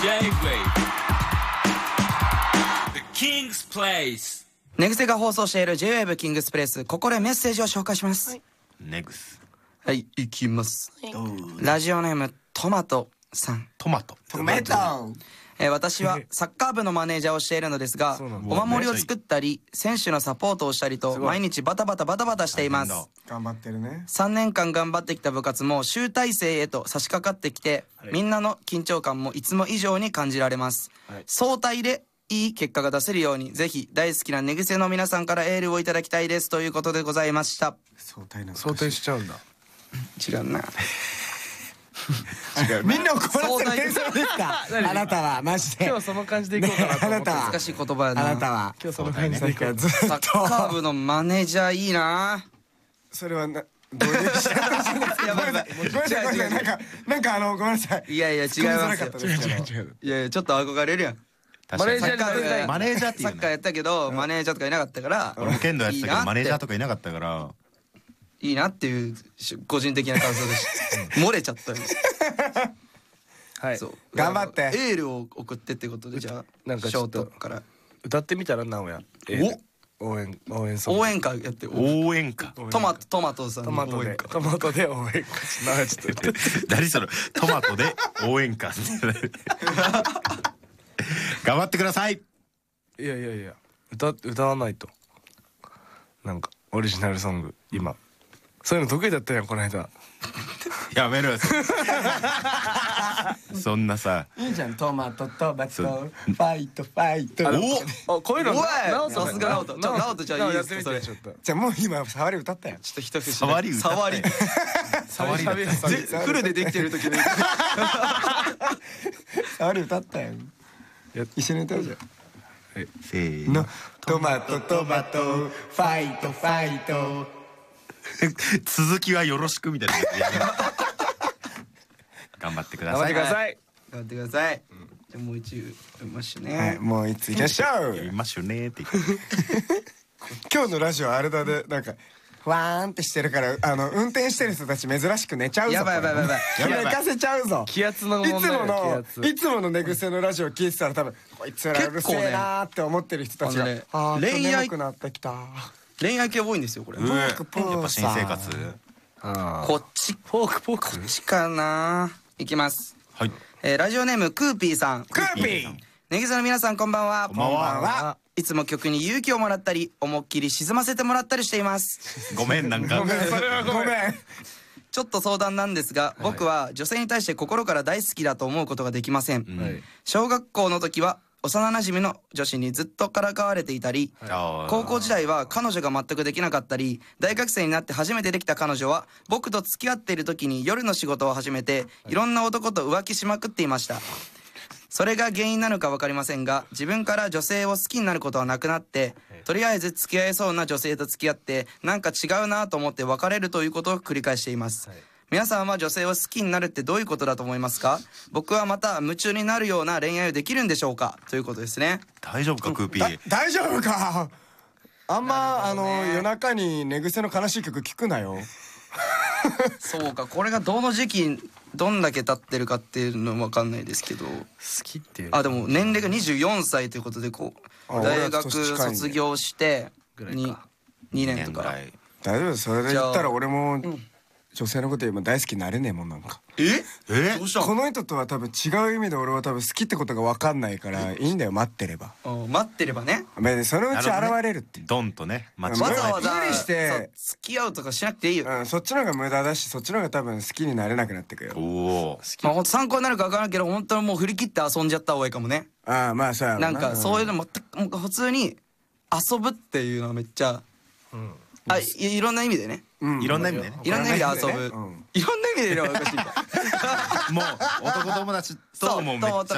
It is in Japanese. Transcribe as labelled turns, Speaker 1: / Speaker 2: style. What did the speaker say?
Speaker 1: J-Wave The King's Place。
Speaker 2: 寝癖が放送している J-Wave キングスプレイス。ここでメッセージを紹介します。
Speaker 3: ネグス。
Speaker 2: はい、いきます。ラジオネームトマトさん。
Speaker 3: トマト。
Speaker 2: 私はサッカー部のマネージャーをしているのですが、お守りを作ったり選手のサポートをしたりと毎日バタバタしています。
Speaker 4: 頑張ってるね。
Speaker 2: 3年間頑張ってきた部活も集大成へと差し掛かってきて、みんなの緊張感もいつも以上に感じられます。総体でいい結果が出せるように、ぜひ大好きな寝癖の皆さんからエールをいただきたいです、ということでございました。
Speaker 4: 相対なんか
Speaker 5: 想定しちゃうんだ。
Speaker 2: 違うな。
Speaker 4: みんなを困らせる天才ですか。あなたはマジで
Speaker 5: 今日その感じでいこうかなと思って。
Speaker 2: 難しい言葉やな。
Speaker 4: あなたは
Speaker 5: 今日その感じでいこう。
Speaker 4: ずっ
Speaker 2: サッカー部のマネージャーいいな。
Speaker 4: それはどういう人
Speaker 2: やばいやばい。
Speaker 4: ごめんなさいごめんなさい。ごめんなさい。
Speaker 2: いやいや違いますよ。いやいやちょっと憧れるやん。
Speaker 5: マネージャーになりたい。
Speaker 3: マネージャーっていう
Speaker 2: サッカーやったけどマネージャーとかいなかったから、
Speaker 3: 俺も剣道やってたけどマネージャーとかいなかったから
Speaker 2: いいなっていう個人的な感想でした。漏れちゃったよ。
Speaker 5: はい。
Speaker 2: そう
Speaker 4: 頑張って
Speaker 2: エールを送ってってことで、じゃあ
Speaker 5: なんか
Speaker 2: ショートから
Speaker 5: 歌ってみたら直哉。応援ソング。
Speaker 2: 応援歌やって。
Speaker 3: 応援歌。
Speaker 2: トマトさん
Speaker 5: トマトで応援歌。直哉ちょっと。
Speaker 3: 何それ。トマトで応援歌。頑張ってください。
Speaker 5: いや歌わないと。なんかオリジナルソング今そういうの得意だったやんこの間。
Speaker 3: やめろよ。そんなさ。
Speaker 4: いいじゃん。トマトファイト。
Speaker 5: おこういうの。
Speaker 2: おいさすが直人。直人じゃあいいですかそれ。
Speaker 5: ちょっと。
Speaker 4: じゃあもう今触り歌ったよ。
Speaker 2: ちょっと一節
Speaker 3: 触り歌
Speaker 2: 触りフルでできてる時の
Speaker 4: 触り歌ったよ。一緒に歌うじゃん。
Speaker 3: せーの。
Speaker 4: トマトファイト。
Speaker 3: 続きはよろしくみたいな。頑張ってください。
Speaker 2: 頑張ってください。じゃあもう一度読みましょうね。
Speaker 4: はい、もういついらっしゃ
Speaker 3: やりましょうねって言って。
Speaker 4: 今日のラジオあれだね、なんかふわーんってしてるから運転してる人たち珍しく寝ちゃうぞ。
Speaker 2: やばい
Speaker 4: 寝かせちゃうぞ。
Speaker 5: 気圧の問題。
Speaker 4: いつもの寝癖のラジオ聞いてたら多分こいつらうるせえなーって思ってる人たちが恋愛くなってきた。
Speaker 2: 恋愛系多いんですよこれ。
Speaker 3: やっぱ新生活。
Speaker 2: こっちこっちかな。いきます。
Speaker 3: はい。
Speaker 2: ラジオネームクーピーさん。
Speaker 4: クーピー。
Speaker 2: ネギさんの皆さんこんばんは。
Speaker 3: こんばんは。
Speaker 2: いつも曲に勇気をもらったり思いっきり沈ませてもらったりしています。
Speaker 3: ごめんなんか。
Speaker 4: ごめんそれはごめん。
Speaker 2: ちょっと相談なんですが、僕は女性に対して心から大好きだと思うことができません。小学校の時は幼馴染の女子にずっとからかわれていたり、高校時代は彼女が全くできなかったり、大学生になって初めてできた彼女は僕と付き合っている時に夜の仕事を始めていろんな男と浮気しまくっていました。それが原因なのか分かりませんが、自分から女性を好きになることはなくなって、とりあえず付き合えそうな女性と付き合ってなんか違うなと思って別れるということを繰り返しています。皆さんは女性を好きになるってどういうことだと思いますか？僕はまた夢中になるような恋愛をできるんでしょうか、ということですね。
Speaker 3: 大丈夫かクーピー。
Speaker 4: 大丈夫か。あんま夜中に寝癖の悲しい曲聞くなよ。
Speaker 2: そうか、これがどの時期どんだけ経ってるかっていうのは分かんないですけど、
Speaker 5: 好きっていう。
Speaker 2: でも年齢が24歳ということで、こう大学卒業して2年とか。
Speaker 4: 大丈夫。それで言ったら俺も女性のこと今大好きになれねえもんなんか。
Speaker 2: どうしたの？
Speaker 4: この人とは多分違う意味で俺は多分好きってことが分かんないからいいんだよ。待ってればね。そのうち現れるって。
Speaker 3: ドンとね。
Speaker 2: わざわざ
Speaker 4: 無理して
Speaker 2: 付き合うとかしなくていいよ。
Speaker 4: そっちの方が無駄だし、そっちの方が多分好きになれなくなってくよ。
Speaker 2: 参考になるか分からんけど、本当にもう振り切って遊んじゃった方がいいかもね。
Speaker 4: まあそうやろな。
Speaker 2: なんかそういうのも普通に遊ぶっていうのはめっちゃいろんな意味でね。
Speaker 3: いろんな意味でね。
Speaker 2: いろんな意味で遊ぶ。いろんな意味でおかしいか。
Speaker 3: もう男友達ともめっちゃ